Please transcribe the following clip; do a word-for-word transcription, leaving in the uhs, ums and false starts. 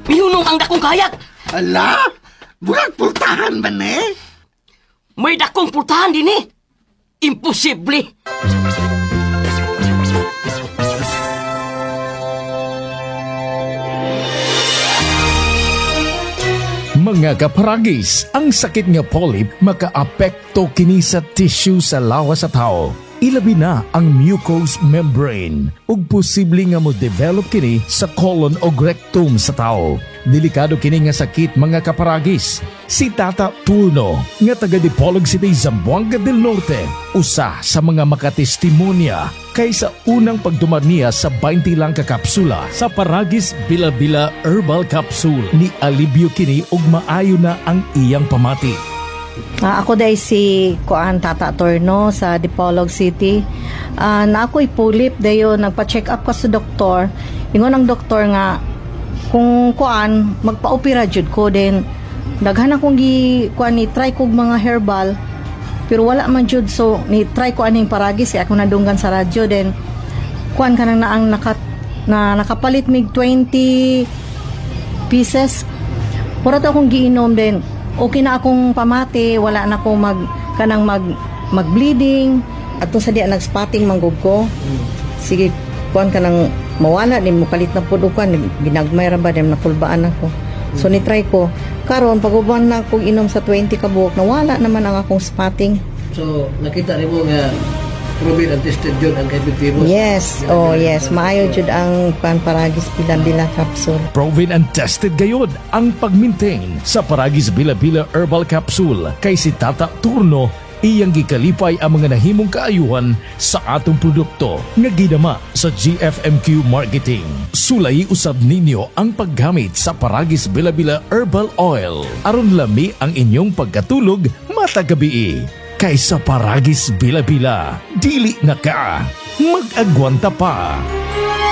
Mihunong ang dakong kayak. Ala, burak pultahan ba ne? May dakong pultahan din eh. Imposible. Mga kaparagis, ang sakit nga polyp makaapekto kini sa tissue sa lawas sa tao. Ilabi na ang mucous membrane ug posible nga mo develop kini sa colon o rectum sa tao. Delikado kini nga sakit mga kaparagis. Si Tata Turno nga taga Dipolog City, Zamboanga del Norte, usa sa mga makatestimonya kaysa unang pagdumar niya sa twenty lang ka kapsula sa Paragis Bila-Bila Herbal Capsule. Ni alibyo kini ug maayo na ang iyang pamati. Uh, ako dahil si Kuan Tata Torno sa Dipolog City. Uh, na ako'y pulip dayo nagpa-check up ka sa doktor. Ingon ang doktor nga kung kuan magpa-opera jud ko din. Daghan akong gi kuan ni try kog mga herbal pero wala man jud, so ni try ko aning Paragis kaya ako nadunggan sa radyo din. Kuan kanang naang nakat na nakapalit mig twenty pieces. Puro to akong giinom din. Okay na akong pamati, wala na akong mag kanang mag mag-bleeding. Ato sa diya nag-spotting manggug ko. Sige, kuan kanang mawala din mo palit na pud kuan ginagmay ra ba dem nakulbaan ako. So ni try ko. Karon paguban na akong inom sa twenty ka buok, nawala naman ang akong spotting. So nakita nimo nga proven and tested yun ang Kebibibos. Yes, oh yes, maayo jud ang kuan Paragis Bila-Bila Capsule. Proven and tested gayod ang pag-maintain sa Paragis Bila-Bila Herbal Capsule kay si Tata Turno. Iyang gikalipay ang mga nahimong kaayuhan sa atong produkto nga gidama sa G F M Q Marketing. Sulay usab ninyo ang paggamit sa Paragis Bila-Bila Herbal Oil aron lami ang inyong pagkatulog matag gabi. Kaysa Paragis Bila-Bila, dili na ka mag-agwanta pa.